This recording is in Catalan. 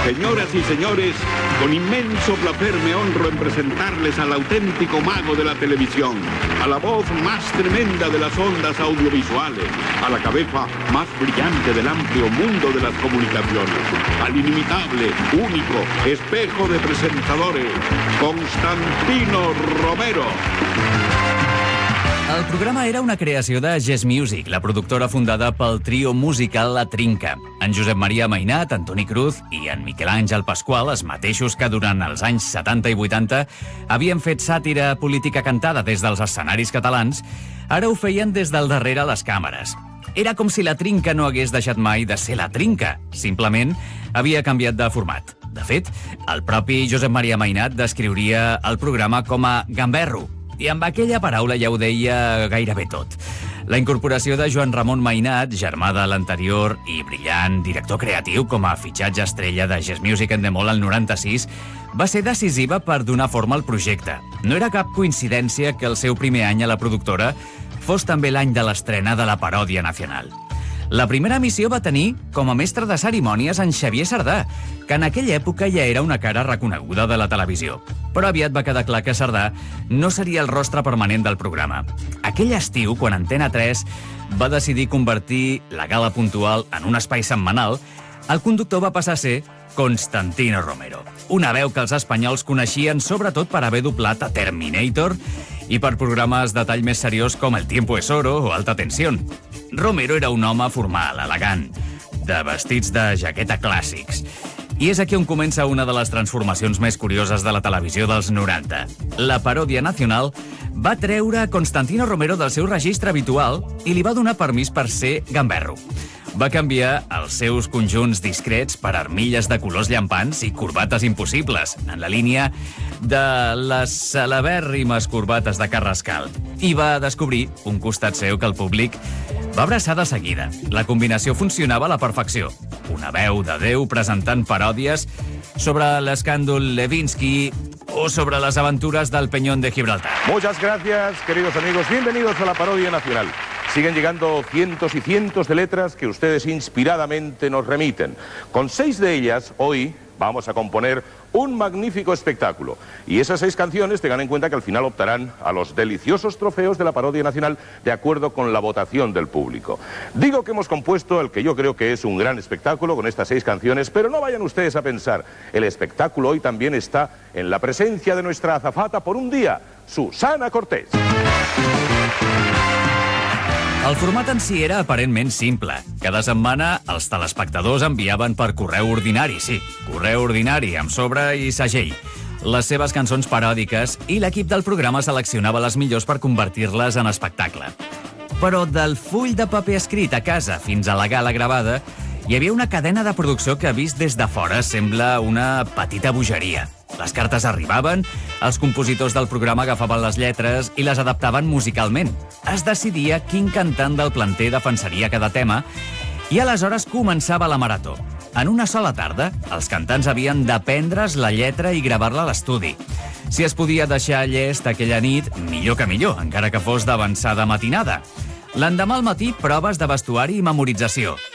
Señoras y señores, con inmenso placer me honro en presentarles al auténtico mago de la televisión, a la voz más tremenda de las ondas audiovisuales, a la cabeza más brillante del amplio mundo de las comunicaciones, al inimitable, único, espejo de presentadores, Constantino Romero. El programa era una creació de Yes Music, la productora fundada pel trio musical La Trinca. En Josep Maria Mainat, Antoni Cruz i en Miquel Àngel Pasqual, els mateixos que durant els anys 70 i 80 havien fet sàtira política cantada des dels escenaris catalans, ara ho feien des del darrere les càmeres. Era com si La Trinca no hagués deixat mai de ser La Trinca, simplement havia canviat de format. De fet, el propi Josep Maria Mainat descriuria el programa com a gamberro, i amb aquella paraula ja ho deia gairebé tot. La incorporació de Joan Ramon Mainat, germà de l'anterior i brillant director creatiu com a fitxatge estrella de Yes Music Endemol al 96, va ser decisiva per donar forma al projecte. No era cap coincidència que el seu primer any a la productora fos també l'any de l'estrena de la paròdia nacional. La primera emissió va tenir com a mestre de cerimònies en Xavier Sardà, que en aquella època ja era una cara reconeguda de la televisió. Però aviat va quedar clar que Sardà no seria el rostre permanent del programa. Aquell estiu, quan Antena 3 va decidir convertir la gala puntual en un espai setmanal, el conductor va passar a ser Constantino Romero, una veu que els espanyols coneixien sobretot per haver doblat a Terminator i per programes de tall més seriós com El tiempo es oro o Alta tensión. Romero era un home formal, elegant, de vestits de jaqueta clàssics. I és aquí on comença una de les transformacions més curioses de la televisió dels 90. La paròdia nacional va treure Constantino Romero del seu registre habitual i li va donar permís per ser gamberro. Va canviar els seus conjunts discrets per armilles de colors llampants i corbates impossibles, en la línia de les celebèrrimes corbates de Carrascal. I va descobrir un costat seu que el públic va abraçar de seguida. La combinació funcionava a la perfecció. Una veu de Déu presentant paròdies sobre l'escàndol Levinsky o sobre les aventures del Peñón de Gibraltar. Muchas gracias, queridos amigos. Bienvenidos a la parodia nacional. Siguen llegando cientos y cientos de letras que ustedes inspiradamente nos remiten. Con 6 de ellas, hoy vamos a componer un magnífico espectáculo. Y esas 6 canciones, tengan en cuenta que al final optarán a los deliciosos trofeos de la parodia nacional de acuerdo con la votación del público. Digo que hemos compuesto el que yo creo que es un gran espectáculo con estas 6 canciones, pero no vayan ustedes a pensar, el espectáculo hoy también está en la presencia de nuestra azafata por un día, Susana Cortés. El format en si era aparentment simple. Cada setmana els telespectadors enviaven per correu ordinari, sí, correu ordinari, amb sobre i segell, les seves cançons paròdiques i l'equip del programa seleccionava les millors per convertir-les en espectacle. Però del full de paper escrit a casa fins a la gala gravada, hi havia una cadena de producció que vist des de fora sembla una petita bogeria. Les cartes arribaven, els compositors del programa agafaven les lletres i les adaptaven musicalment. Es decidia quin cantant del planter defensaria cada tema i aleshores començava la marató. En una sola tarda, els cantants havien d'aprendre's la lletra i gravar-la a l'estudi. Si es podia deixar llest aquella nit, millor que millor, encara que fos d'avançada matinada. L'endemà al matí, proves de vestuari i memorització.